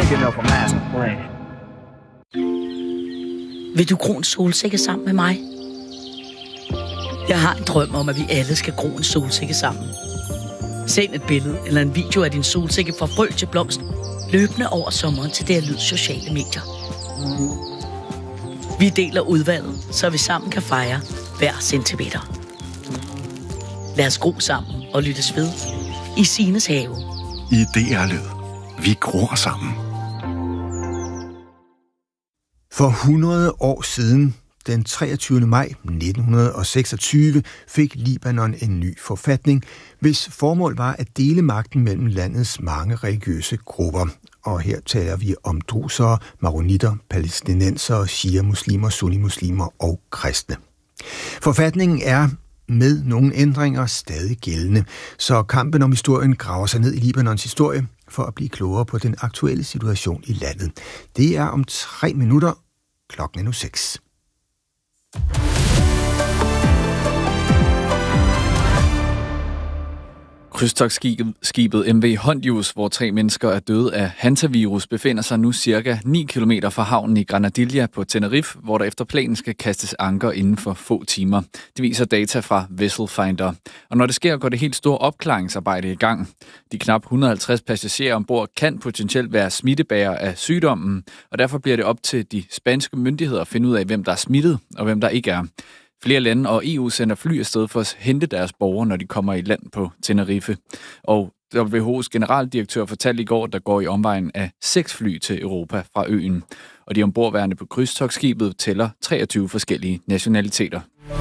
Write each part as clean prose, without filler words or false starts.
big enough for master plan. Vil du gro en solsikke sammen med mig? Jeg har en drøm om, at vi alle skal gro en solsikke sammen. Send et billede eller en video af din solsikke fra frø til blomst løbende over sommeren til DR Lyd sociale medier. Vi deler udvalget, så vi sammen kan fejre hver centimeter. Lad os gro sammen og lyttes ved i Sines have. I DR Lyd. Vi gror sammen. For 100 år siden, den 23. maj 1926, fik Libanon en ny forfatning, hvis formål var at dele magten mellem landets mange religiøse grupper. Og her taler vi om drusere, maronitter, palæstinensere, shia-muslimer, sunni-muslimer og kristne. Forfatningen er med nogle ændringer stadig gældende, så kampen om historien graver sig ned i Libanons historie for at blive klogere på den aktuelle situation i landet. Det er om 3 minutter. Klokken er nu 6. Krydstogtskibet MV Hondius, hvor 3 mennesker er døde af hantavirus, befinder sig nu cirka 9 km fra havnen i Granadilla på Tenerife, hvor der efter planen skal kastes anker inden for få timer. Det viser data fra Vessel Finder. Og når det sker, går det helt store opklaringsarbejde i gang. De knap 150 passagerer ombord kan potentielt være smittebærere af sygdommen, og derfor bliver det op til de spanske myndigheder at finde ud af, hvem der er smittet og hvem der ikke er. Flere lande og EU sender fly afsted for at hente deres borgere, når de kommer i land på Tenerife. Og WHO's generaldirektør fortalte i går, at der går i omvejen af 6 fly til Europa fra øen. Og de ombordværende på krydstogtskibet tæller 23 forskellige nationaliteter.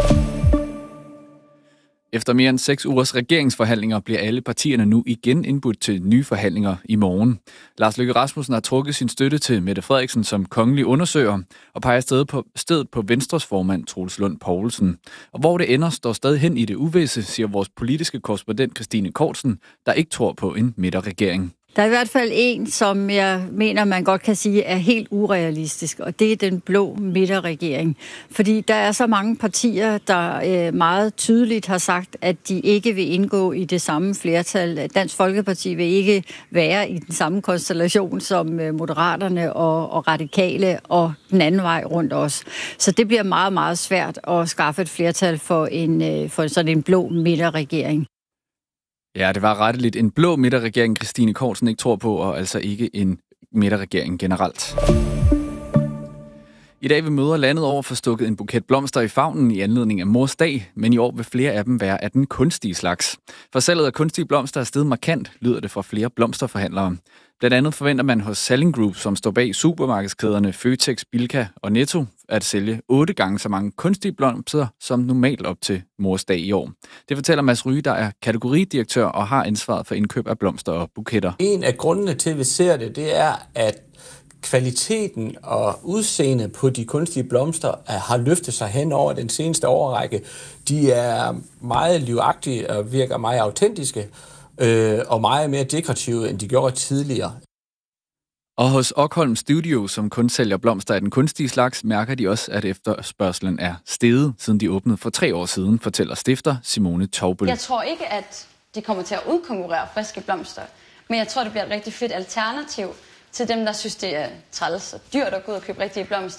Efter mere end 6 ugers regeringsforhandlinger bliver alle partierne nu igen indbudt til nye forhandlinger i morgen. Lars Løkke Rasmussen har trukket sin støtte til Mette Frederiksen som kongelig undersøger og peger stedet på Venstres formand Troels Lund Poulsen. Og hvor det ender, står stadig hen i det uvisse, siger vores politiske korrespondent Christine Kortsen, der ikke tror på en midterregering. Der er i hvert fald en, som jeg mener, man godt kan sige, er helt urealistisk, og det er den blå midterregering. Fordi der er så mange partier, der meget tydeligt har sagt, at de ikke vil indgå i det samme flertal. Dansk Folkeparti vil ikke være i den samme konstellation som Moderaterne og Radikale og den anden vej rundt os. Så det bliver meget, meget svært at skaffe et flertal for sådan en blå midterregering. Ja, det var retteligt en blå midterregering, Christine Kortsen ikke tror på, og altså ikke en midterregering generelt. I dag vil møder landet over få stukket en buket blomster i favnen i anledning af Mors Dag, men i år vil flere af dem være af den kunstige slags. For salget af kunstige blomster er steget markant, lyder det fra flere blomsterforhandlere. Blandt andet forventer man hos Salling Group, som står bag supermarkedskæderne Føtex, Bilka og Netto, at sælge 8 gange så mange kunstige blomster som normalt op til Mors Dag i år. Det fortæller Mads Ryge, der er kategoridirektør og har ansvaret for indkøb af blomster og buketter. En af grundene til, at vi ser det er, at kvaliteten og udseendet på de kunstige blomster har løftet sig hen over den seneste årrække. De er meget livagtige og virker meget autentiske og meget mere dekorative, end de gjorde tidligere. Og hos Okholm Studio, som kun sælger blomster af den kunstige slags, mærker de også, at efterspørgselen er steget, siden de åbnede for 3 år siden, fortæller stifter Simone Taubel. Jeg tror ikke, at de kommer til at udkonkurrere friske blomster, men jeg tror, det bliver et rigtig fedt alternativ til dem, der synes, det er træls og dyrt at gå ud og købe rigtige blomster.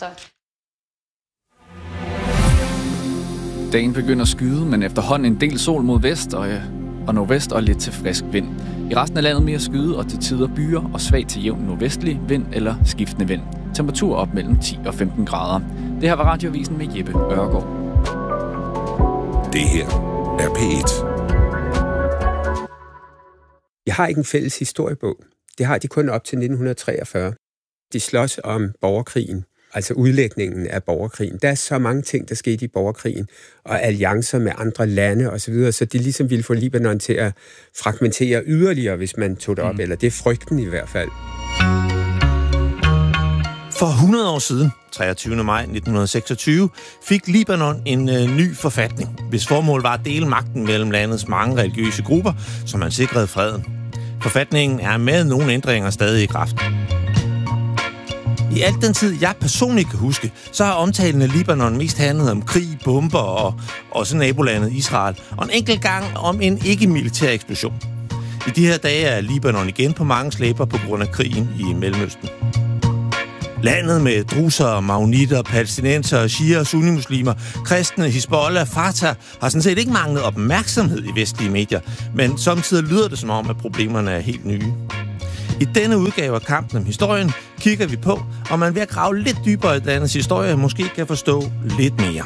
Dagen begynder at skyde, men efterhånden en del sol mod vest og nordvest og lidt til frisk vind. I resten af landet mere skyde og til tider byer og svag til jævn nordvestlig vind eller skiftende vind. Temperatur op mellem 10 og 15 grader. Det her var Radioavisen med Jeppe Ørgaard. Det her er P1. Jeg har ikke en fælles historiebog. Det har de kun op til 1943. De slås om borgerkrigen, altså udlægningen af borgerkrigen. Der er så mange ting, der skete i borgerkrigen, og alliancer med andre lande osv., så de ligesom ville få Libanon til at fragmentere yderligere, hvis man tog det op, eller det er frygten i hvert fald. For 100 år siden, 23. maj 1926, fik Libanon en ny forfatning, hvis formål var at dele magten mellem landets mange religiøse grupper, så man sikrede freden. Forfatningen er med nogle ændringer stadig i kraft. I alt den tid, jeg personligt kan huske, så har omtalen af Libanon mest handlet om krig, bomber og også nabolandet Israel, og en enkelt gang om en ikke-militær eksplosion. I de her dage er Libanon igen på mange slæber på grund af krigen i Mellemøsten. Landet med drusere, maonitter, palæstinenser, shia og sunnimuslimer, kristne, Hizbollah, Fatah har sådan set ikke manglet opmærksomhed i vestlige medier, men samtidig lyder det som om, at problemerne er helt nye. I denne udgave af Kampen om historien kigger vi på, om man ved at grave lidt dybere i landets historie måske kan forstå lidt mere.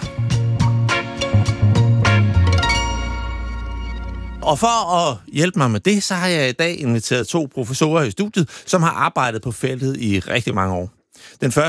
Og for at hjælpe mig med det, så har jeg i dag inviteret 2 professorer i studiet, som har arbejdet på feltet i rigtig mange år. Den første